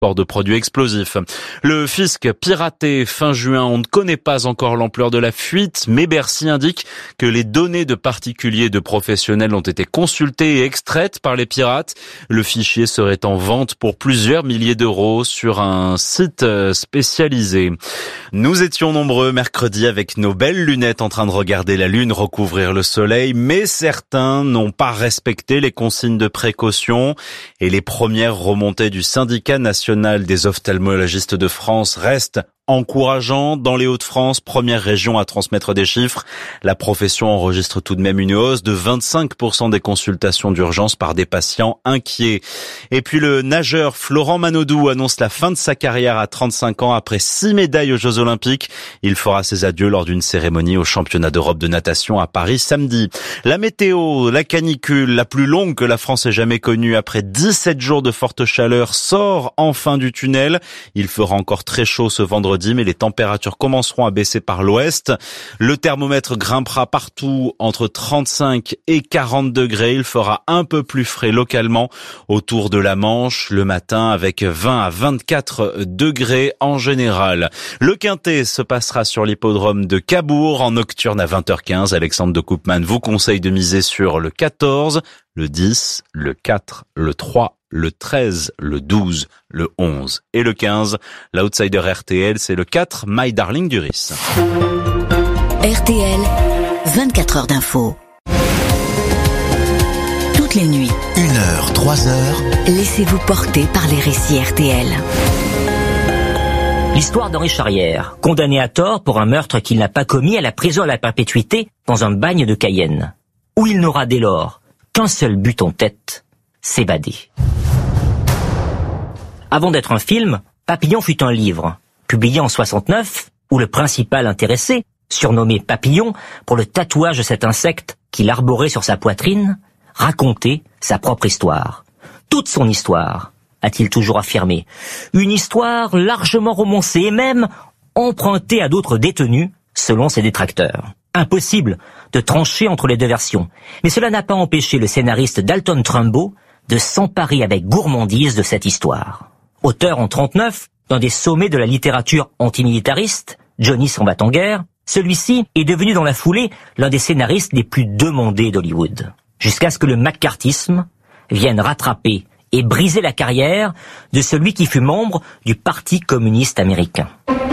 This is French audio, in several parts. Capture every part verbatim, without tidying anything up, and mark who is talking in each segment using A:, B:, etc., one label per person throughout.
A: de produits explosifs. Le fisc piraté fin juin, on ne connaît pas encore l'ampleur de la fuite, mais Bercy indique que les données de particuliers et de professionnels ont été consultées et extraites par les pirates. Le fichier serait en vente pour plusieurs milliers d'euros sur un site spécialisé. Nous étions nombreux mercredi avec nos belles lunettes en train de regarder la lune recouvrir le soleil, mais certains n'ont pas respecté les consignes de précaution et les premières remontées du syndicat national des ophtalmologistes de France restent encourageant. Dans les Hauts-de-France, première région à transmettre des chiffres, la profession enregistre tout de même une hausse de vingt-cinq pour cent des consultations d'urgence par des patients inquiets. Et puis le nageur Florent Manodou annonce la fin de sa carrière à trente-cinq ans après six médailles aux Jeux Olympiques. Il fera ses adieux lors d'une cérémonie au championnat d'Europe de natation à Paris samedi. La météo, la canicule, la plus longue que la France ait jamais connue après dix-sept jours de forte chaleur, sort enfin du tunnel. Il fera encore très chaud ce vendredi, mais les températures commenceront à baisser par l'ouest. Le thermomètre grimpera partout entre trente-cinq et quarante degrés. Il fera un peu plus frais localement autour de la Manche le matin avec vingt à vingt-quatre degrés en général. Le Quintet se passera sur l'hippodrome de Cabourg en nocturne à vingt heures quinze. Alexandre de Koopman vous conseille de miser sur le quatorze, le dix, le quatre, le trois, le treize, le douze, le onze et le quinze. L'outsider R T L, c'est le quatre, My Darling Duris.
B: R T L, vingt-quatre heures d'info. Toutes les nuits.
C: Une heure, trois heures.
B: Laissez-vous porter par les récits R T L.
D: L'histoire d'Henri Charrière, condamné à tort pour un meurtre qu'il n'a pas commis à la prison à la perpétuité dans un bagne de Cayenne, où il n'aura dès lors qu'un seul but en tête, s'évader. Avant d'être un film, Papillon fut un livre, publié en soixante-neuf, où le principal intéressé, surnommé Papillon pour le tatouage de cet insecte qu'il arborait sur sa poitrine, racontait sa propre histoire. Toute son histoire, a-t-il toujours affirmé. Une histoire largement romancée et même empruntée à d'autres détenus, selon ses détracteurs. Impossible de trancher entre les deux versions, mais cela n'a pas empêché le scénariste Dalton Trumbo de s'emparer avec gourmandise de cette histoire. Auteur en trente-neuf, dans des sommets de la littérature antimilitariste, Johnny s'en va en guerre, celui-ci est devenu dans la foulée l'un des scénaristes les plus demandés d'Hollywood. Jusqu'à ce que le maccarthisme vienne rattraper et briser la carrière de celui qui fut membre du Parti communiste américain.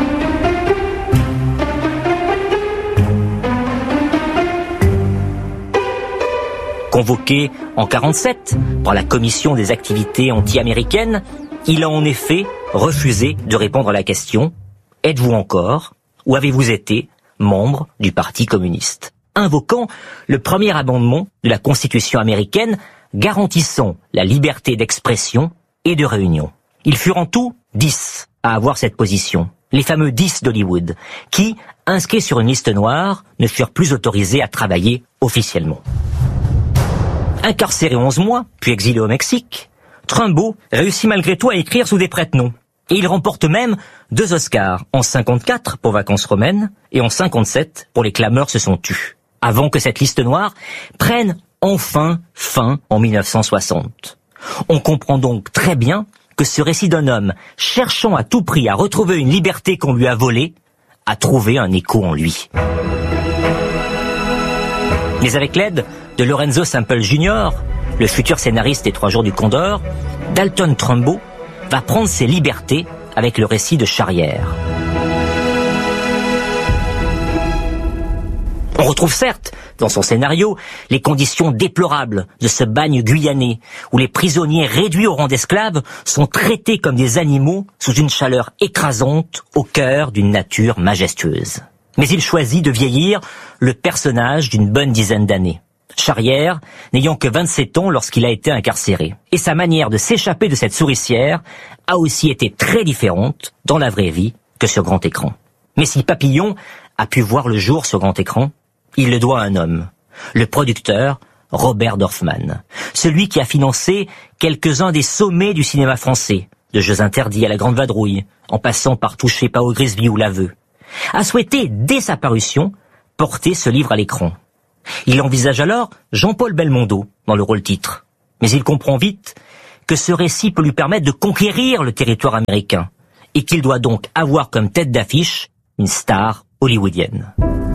D: Convoqué en quarante-sept par la Commission des activités anti-américaines, il a en effet refusé de répondre à la question « Êtes-vous encore ou avez-vous été membre du Parti communiste ?» invoquant le premier amendement de la Constitution américaine garantissant la liberté d'expression et de réunion. Ils furent en tout dix à avoir cette position, les fameux dix d'Hollywood, qui, inscrits sur une liste noire, ne furent plus autorisés à travailler officiellement. Incarcéré onze mois, puis exilé au Mexique, Trumbo réussit malgré tout à écrire sous des prête-noms. Et il remporte même deux Oscars, en cinquante-quatre pour Vacances romaines et en cinquante-sept pour Les clameurs se sont tus, avant que cette liste noire prenne enfin fin en mille neuf cent soixante. On comprend donc très bien que ce récit d'un homme cherchant à tout prix à retrouver une liberté qu'on lui a volée a trouvé un écho en lui. Mais avec l'aide de Lorenzo Semple junior, le futur scénariste des Trois Jours du Condor, Dalton Trumbo va prendre ses libertés avec le récit de Charrière. On retrouve certes, dans son scénario, les conditions déplorables de ce bagne guyanais, où les prisonniers réduits au rang d'esclaves sont traités comme des animaux sous une chaleur écrasante au cœur d'une nature majestueuse. Mais il choisit de vieillir le personnage d'une bonne dizaine d'années. Charrière, n'ayant que vingt-sept ans lorsqu'il a été incarcéré. Et sa manière de s'échapper de cette souricière a aussi été très différente dans la vraie vie que sur grand écran. Mais si Papillon a pu voir le jour sur grand écran, il le doit à un homme, le producteur Robert Dorfman, celui qui a financé quelques-uns des sommets du cinéma français, de Jeux interdits à La Grande Vadrouille, en passant par Touché pas au Grisby ou L'Aveu, a souhaité, dès sa parution, porter ce livre à l'écran. Il envisage alors Jean-Paul Belmondo dans le rôle titre, mais il comprend vite que ce récit peut lui permettre de conquérir le territoire américain et qu'il doit donc avoir comme tête d'affiche une star hollywoodienne.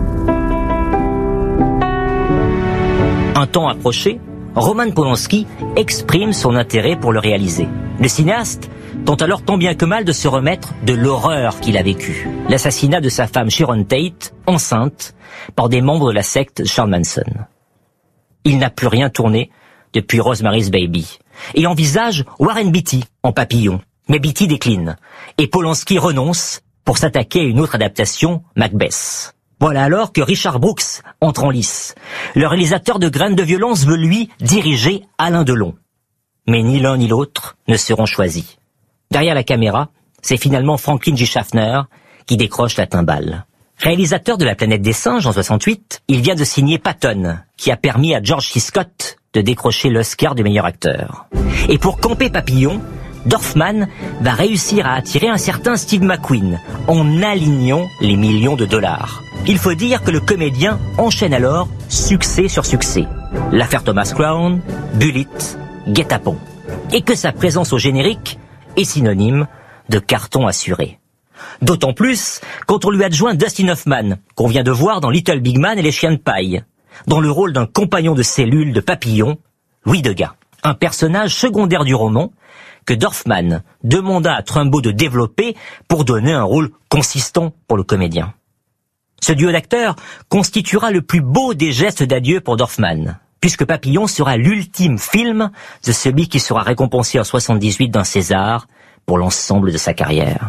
D: Un temps approché, Roman Polanski exprime son intérêt pour le réaliser. Le cinéaste tente alors tant bien que mal de se remettre de l'horreur qu'il a vécue. L'assassinat de sa femme Sharon Tate, enceinte, par des membres de la secte Charles Manson. Il n'a plus rien tourné depuis Rosemary's Baby et envisage Warren Beatty en Papillon. Mais Beatty décline et Polanski renonce pour s'attaquer à une autre adaptation, Macbeth. Voilà alors que Richard Brooks entre en lice. Le réalisateur de Graines de violence veut lui diriger Alain Delon. Mais ni l'un ni l'autre ne seront choisis. Derrière la caméra, c'est finalement Franklin J. Schaffner qui décroche la timbale. Réalisateur de La planète des singes en soixante-huit, il vient de signer Patton, qui a permis à George C. Scott de décrocher l'Oscar du meilleur acteur. Et pour camper Papillon, Dorfman va réussir à attirer un certain Steve McQueen en alignant les millions de dollars. Il faut dire que le comédien enchaîne alors succès sur succès. L'affaire Thomas Crown, Bullitt, Guet-apens. Et que sa présence au générique est synonyme de carton assuré. D'autant plus quand on lui adjoint Dustin Hoffman, qu'on vient de voir dans Little Big Man et les Chiens de paille, dans le rôle d'un compagnon de cellule de Papillon, Louis Degas, un personnage secondaire du roman que Dorfman demanda à Trumbo de développer pour donner un rôle consistant pour le comédien. Ce duo d'acteurs constituera le plus beau des gestes d'adieu pour Dorfman, puisque Papillon sera l'ultime film de celui qui sera récompensé en soixante-dix-huit d'un César pour l'ensemble de sa carrière.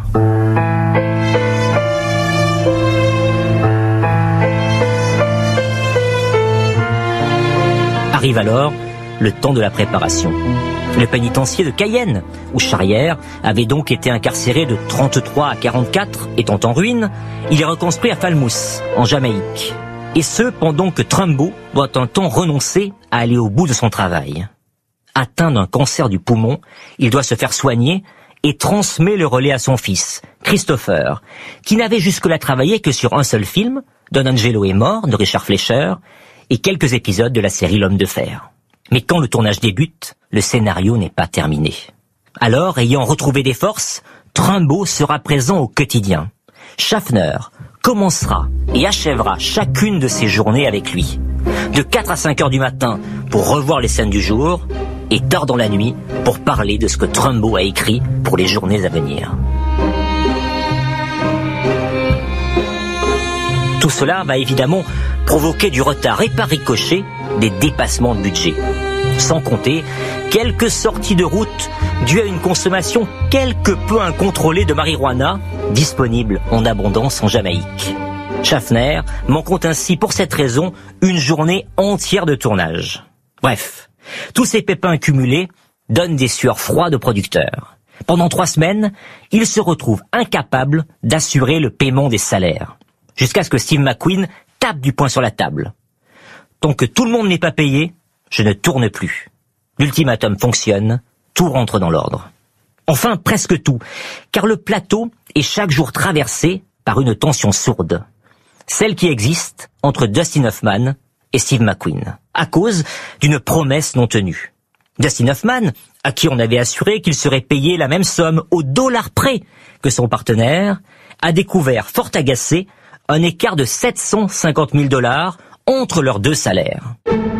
D: Arrive alors le temps de la préparation. Le pénitencier de Cayenne, où Charrière avait donc été incarcéré de trente-trois à quarante-quatre, étant en ruine, il est reconstruit à Falmouth, en Jamaïque. Et ce, pendant que Trumbo doit un temps renoncer à aller au bout de son travail. Atteint d'un cancer du poumon, il doit se faire soigner et transmet le relais à son fils, Christopher, qui n'avait jusque-là travaillé que sur un seul film, Don Angelo est mort, de Richard Fleischer, et quelques épisodes de la série L'Homme de Fer. Mais quand le tournage débute, le scénario n'est pas terminé. Alors, ayant retrouvé des forces, Trumbo sera présent au quotidien. Schaffner commencera et achèvera chacune de ses journées avec lui. De quatre à cinq heures du matin pour revoir les scènes du jour, et tard dans la nuit pour parler de ce que Trumbo a écrit pour les journées à venir. Tout cela va évidemment provoquer du retard et par ricochet des dépassements de budget. Sans compter quelques sorties de route dues à une consommation quelque peu incontrôlée de marijuana disponible en abondance en Jamaïque. Schaffner manquant ainsi pour cette raison une journée entière de tournage. Bref, tous ces pépins cumulés donnent des sueurs froides aux producteurs. Pendant trois semaines, ils se retrouvent incapables d'assurer le paiement des salaires. Jusqu'à ce que Steve McQueen tape du poing sur la table. Tant que tout le monde n'est pas payé, je ne tourne plus. L'ultimatum fonctionne, tout rentre dans l'ordre. Enfin, presque tout, car le plateau est chaque jour traversé par une tension sourde. Celle qui existe entre Dustin Hoffman et Steve McQueen, à cause d'une promesse non tenue. Dustin Hoffman, à qui on avait assuré qu'il serait payé la même somme au dollar près que son partenaire, a découvert, fort agacé, un écart de sept cent cinquante mille dollars entre leurs deux salaires.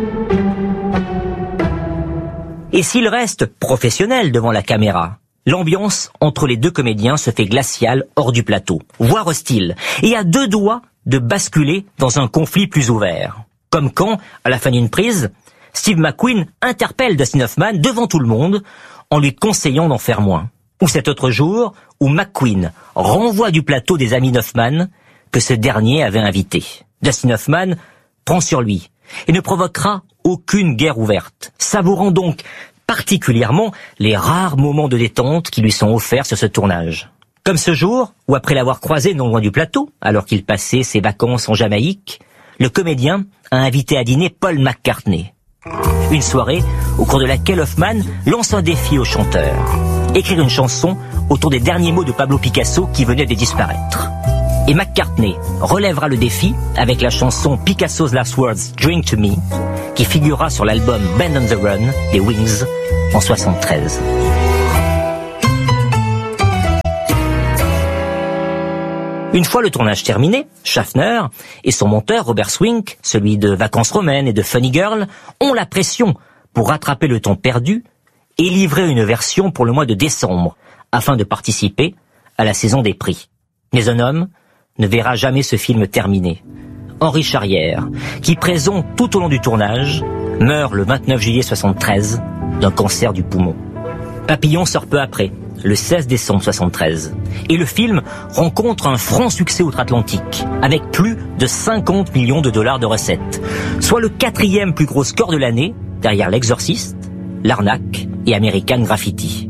D: Et s'il reste professionnel devant la caméra, l'ambiance entre les deux comédiens se fait glaciale hors du plateau, voire hostile, et à deux doigts de basculer dans un conflit plus ouvert. Comme quand, à la fin d'une prise, Steve McQueen interpelle Dustin Hoffman devant tout le monde en lui conseillant d'en faire moins. Ou cet autre jour où McQueen renvoie du plateau des amis d'Hoffman que ce dernier avait invités. Dustin Hoffman prend sur lui et ne provoquera aucune guerre ouverte, savourant donc particulièrement les rares moments de détente qui lui sont offerts sur ce tournage. Comme ce jour où, après l'avoir croisé non loin du plateau, alors qu'il passait ses vacances en Jamaïque, le comédien a invité à dîner Paul McCartney. Une soirée au cours de laquelle Hoffman lance un défi au chanteur. Écrire une chanson autour des derniers mots de Pablo Picasso qui venaient de disparaître. Et McCartney relèvera le défi avec la chanson Picasso's Last Words, Drink to Me, qui figurera sur l'album Band on the Run des Wings, en soixante-treize. Une fois le tournage terminé, Schaffner et son monteur Robert Swink, celui de Vacances romaines et de Funny Girl, ont la pression pour rattraper le temps perdu et livrer une version pour le mois de décembre, afin de participer à la saison des prix. Mais un homme ne verra jamais ce film terminé. Henri Charrière, qui présente tout au long du tournage, meurt le vingt-neuf juillet soixante-treize d'un cancer du poumon. Papillon sort peu après, le seize décembre soixante-treize. Et le film rencontre un franc succès outre-Atlantique, avec plus de cinquante millions de dollars de recettes, soit le quatrième plus gros score de l'année, derrière L'Exorciste, L'Arnaque et American Graffiti.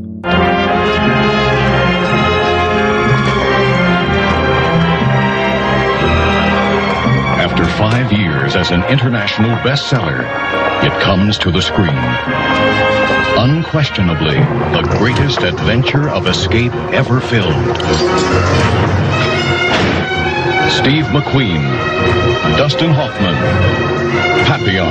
E: After five years as an international bestseller, it comes to the screen. Unquestionably, the greatest adventure of escape ever filmed. Steve McQueen, Dustin Hoffman, Papillon.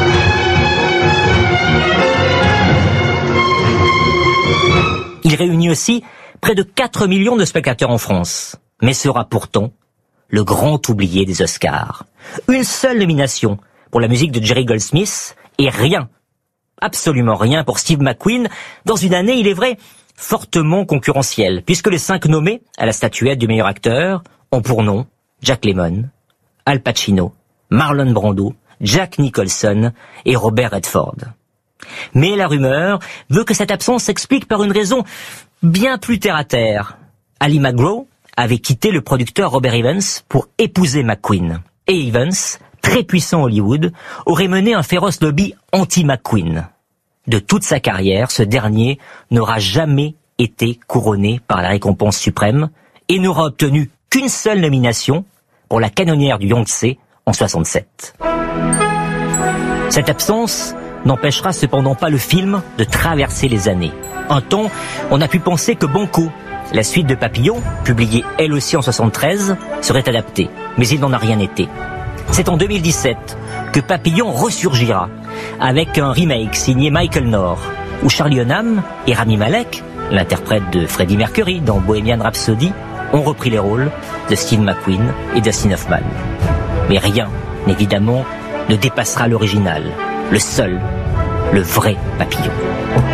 D: Il réunit aussi près de quatre millions de spectateurs en France, mais sera pourtant le grand oublié des Oscars. Une seule nomination pour la musique de Jerry Goldsmith et rien, absolument rien pour Steve McQueen dans une année, il est vrai, fortement concurrentielle, puisque les cinq nommés à la statuette du meilleur acteur ont pour nom Jack Lemmon, Al Pacino, Marlon Brando, Jack Nicholson et Robert Redford. Mais la rumeur veut que cette absence s'explique par une raison bien plus terre-à-terre. Ali MacGraw avait quitté le producteur Robert Evans pour épouser McQueen. Et Evans, très puissant à Hollywood, aurait mené un féroce lobby anti-McQueen. De toute sa carrière, ce dernier n'aura jamais été couronné par la récompense suprême et n'aura obtenu qu'une seule nomination pour la canonnière du Yangtze en soixante-sept. Cette absence n'empêchera cependant pas le film de traverser les années. Un temps, on a pu penser que Banco, la suite de Papillon, publiée elle aussi en soixante-treize, serait adaptée, mais il n'en a rien été. C'est en deux mille dix-sept que Papillon ressurgira, avec un remake signé Michael Knorr, où Charlie Hunnam et Rami Malek, l'interprète de Freddie Mercury dans Bohemian Rhapsody, ont repris les rôles de Steve McQueen et Dustin Hoffman. Mais rien, évidemment, ne dépassera l'original, le seul, le vrai Papillon.